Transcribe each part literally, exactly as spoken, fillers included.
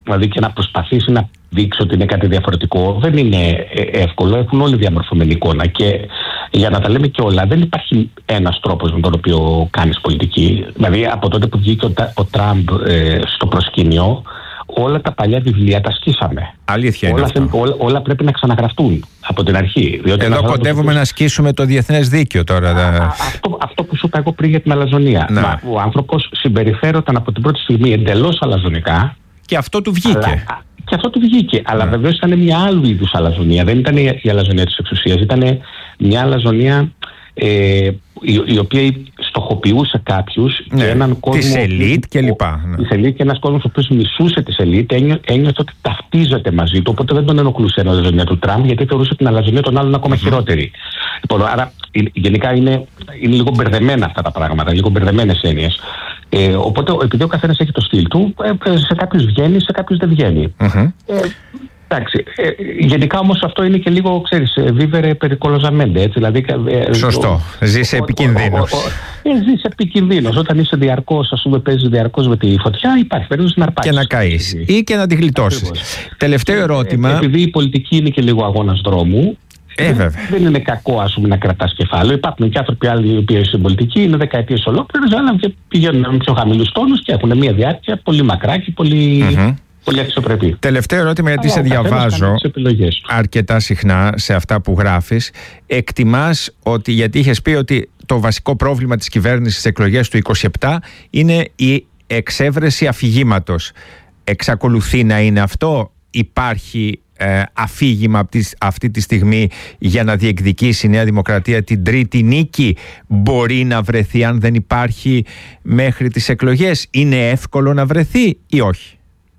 δηλαδή και να προσπαθήσει να δείξει ότι είναι κάτι διαφορετικό, δεν είναι εύκολο. Έχουν όλοι διαμορφωμένη εικόνα. Και για να τα λέμε και όλα, δεν υπάρχει ένας τρόπος με τον οποίο κάνεις πολιτική. Δηλαδή, από τότε που βγήκε ο, ο Τραμπ ε, στο προσκήνιο, όλα τα παλιά βιβλία τα σκίσαμε. Αλήθεια είναι όλα, αυτό. Όλα, όλα πρέπει να ξαναγραφτούν από την αρχή. Εδώ κοντεύουμε να σκίσουμε το διεθνές δίκαιο τώρα. Α, α, αυτό, αυτό που σου είπα εγώ πριν για την αλαζονία. Μα, ο άνθρωπος συμπεριφέρονταν από την πρώτη στιγμή εντελώς αλαζονικά. Και αυτό του βγήκε. Αλλά, και αυτό του βγήκε. Αλλά ναι. Βεβαίως ήταν μια άλλου είδους αλαζονία. Δεν ήταν η αλαζονία της εξουσίας. Ήταν μια αλαζονία ε, η, η οποία στοχοποιούσε κάποιους ναι, και έναν κόσμο. Της ελίτ και λοιπά. Ναι. Της ελίτ και ένας κόσμος ο οποίος μισούσε της ελίτ, ένιωθε ότι ταυτίζεται μαζί του. Οπότε δεν τον ενοχλούσε η αλαζονία του Τραμπ, γιατί θεωρούσε την αλαζονία των άλλων ακόμα mm-hmm. χειρότερη. Λοιπόν, άρα γενικά είναι, είναι λίγο μπερδεμένα αυτά τα πράγματα, λίγο μπερδεμένες έννοιες. Ε, οπότε επειδή ο καθένας έχει το στυλ του, ε, σε κάποιους βγαίνει, σε κάποιους δεν βγαίνει. Mm-hmm. Ε, εντάξει. Ε, γενικά όμως αυτό είναι και λίγο, ξέρεις, βίβερε περικολοζαμέντε. Δηλαδή, ε, σωστό. Ζεις επικινδύνος. Ε, ζεις επικινδύνος. Όταν είσαι διαρκώς, ας πούμε, παίζεις διαρκώς με τη φωτιά, υπάρχει περίπτωση να αρπάξεις. Και να καείς. Ή και να τη γλιτώσεις. Τελευταίο ερώτημα. Ε, επειδή η πολιτική είναι και λίγο αγώνας δρόμου. Ε, δεν είναι κακό, ας πούμε, να κρατάς κεφάλαιο. Υπάρχουν και άνθρωποι άλλοι οι οποίοι στην πολιτική είναι δεκαετίες ολόκληρες, αλλά πηγαίνουν με πιο χαμηλούς τόνους και έχουν μια διάρκεια πολύ μακρά και πολύ, mm-hmm. πολύ αξιοπρεπή. Τελευταίο ερώτημα, γιατί σε διαβάζω αρκετά συχνά σε αυτά που γράφεις. Εκτιμάς ότι, γιατί είχες πει ότι το βασικό πρόβλημα της κυβέρνησης στις εκλογές του είκοσι επτά είναι η εξέβρεση αφηγήματος. Εξακολουθεί να είναι αυτό? Υπάρχει Ε, αφήγημα αυτή τη στιγμή για να διεκδικήσει η Νέα Δημοκρατία την τρίτη νίκη? Μπορεί να βρεθεί αν δεν υπάρχει μέχρι τις εκλογές? Είναι εύκολο να βρεθεί ή όχι?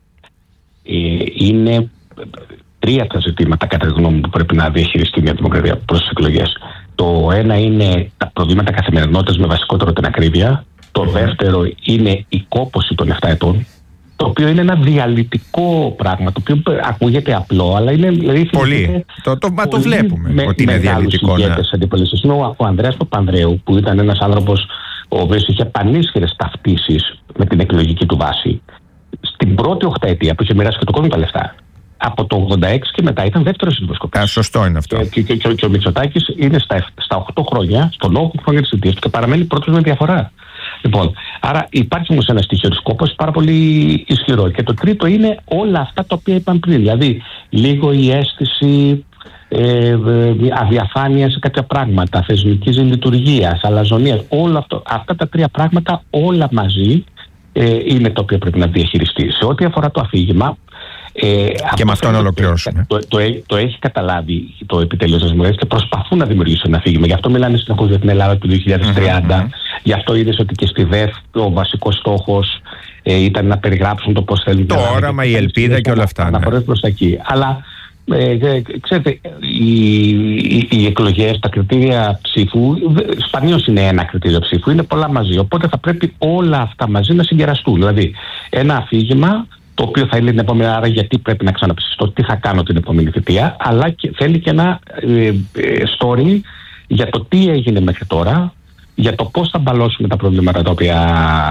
Ε, είναι τρία τα ζητήματα κατά τη γνώμη μου που πρέπει να διαχειριστεί η Νέα Δημοκρατία προς τις εκλογές. Το ένα είναι τα προβλήματα καθημερινότητας με βασικότερο την ακρίβεια. Το mm. δεύτερο είναι η κόπωση των επτά ετών, το οποίο είναι ένα διαλυτικό πράγμα, το οποίο ακούγεται απλό, αλλά είναι... Δηλαδή, πολύ. Το, το, μα το βλέπουμε με, ότι είναι διαλυτικό. Ναι. Ο, ο Ανδρέας Παπανδρέου, που ήταν ένας άνθρωπος ο οποίος είχε πανίσχυρες ταυτίσεις με την εκλογική του βάση, στην πρώτη οχταετία που είχε μοιράσει και το κόσμο τα λεφτά, από το ογδόντα έξι και μετά ήταν δεύτερος δημοσκοπής. Α, σωστό είναι αυτό. Και, και, και, και ο Μητσοτάκης είναι στα, στα οκτώ χρόνια, στον όγκο χρόνια της θητείας του και παραμένει πρώτος με διαφορά. Λοιπόν, άρα υπάρχει όμως ένα στοιχείο της κόπωσης πάρα πολύ ισχυρό. Και το τρίτο είναι όλα αυτά τα οποία είπαν πριν. Δηλαδή, λίγο η αίσθηση ε, αδιαφάνεια σε κάποια πράγματα, θεσμικής λειτουργίας, αλαζονίας. Όλα αυτό, αυτά τα τρία πράγματα όλα μαζί ε, είναι το οποίο πρέπει να διαχειριστεί. Σε ό,τι αφορά το αφήγημα. Ε, και με αυτό να ολοκληρώσουμε. Το, το, το, το έχει καταλάβει το επιτελείο της Δημοκρατίας και προσπαθούν να δημιουργήσουν ένα αφήγημα. Γι' αυτό μιλάνε συνεχώς για την Ελλάδα του δύο χιλιάδες τριάντα. Mm-hmm. Γι' αυτό είδες ότι και στη ΔΕΘ ο βασικός στόχος ε, ήταν να περιγράψουν το πώς θέλουν. Το όραμα, η ελπίδα και όλα αυτά. Να προχωρήσουν προς τα εκεί. Αλλά ε, ε, ξέρετε, οι, οι, οι εκλογές, τα κριτήρια ψήφου, σπανίως είναι ένα κριτήριο ψήφου, είναι πολλά μαζί. Οπότε θα πρέπει όλα αυτά μαζί να συγκεραστούν. Δηλαδή, ένα αφήγημα το οποίο θα είναι την επόμενη, άρα γιατί πρέπει να ξαναψηφιστώ, τι θα κάνω την επόμενη θητεία, αλλά και, θέλει και ένα ε, ε, story για το τι έγινε μέχρι τώρα, για το πώς θα μπαλώσουμε τα προβλήματα τα οποία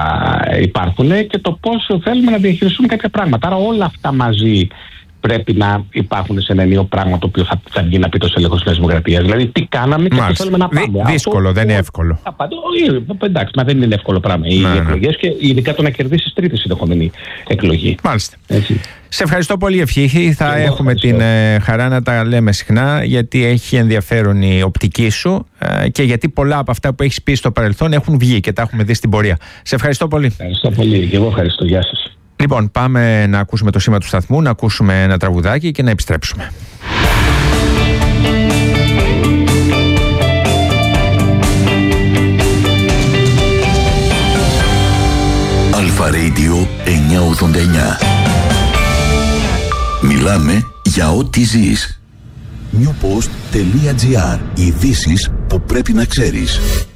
υπάρχουν και το πώς θέλουμε να διαχειριστούμε κάποια πράγματα. Άρα όλα αυτά μαζί πρέπει να υπάρχουν σε ένα ενίο πράγμα το οποίο θα, θα βγει να πει το έλεγχος της Δημοκρατίας. Δηλαδή τι κάναμε και τι θέλουμε να πάμε. Δύ, δύσκολο, αυτό, δεν είναι εύκολο. Απαντώ, εντάξει, μα δεν είναι εύκολο πράγμα. Οι ναι, εκλογές και ειδικά το να κερδίσεις τρίτη συνεχόμενη εκλογή. Μάλιστα. Έτσι. Σε ευχαριστώ πολύ, Ευχή. Θα και έχουμε την ε, χαρά να τα λέμε συχνά, γιατί έχει ενδιαφέρον η οπτική σου ε, και γιατί πολλά από αυτά που έχεις πει στο παρελθόν έχουν βγει και τα έχουμε δει στην πορεία. Σε ευχαριστώ πολύ. Ευχαριστώ πολύ. Και εγώ ευχαριστώ. Γεια σας. Λοιπόν, πάμε να ακούσουμε το σήμα του σταθμού, να ακούσουμε ένα τραγουδάκι και να επιστρέψουμε. Αλφα Radio εννιακόσια ογδόντα εννιά. Μιλάμε για ό,τι ζεις. newpost τελεία gr. Ειδήσεις που πρέπει να ξέρεις.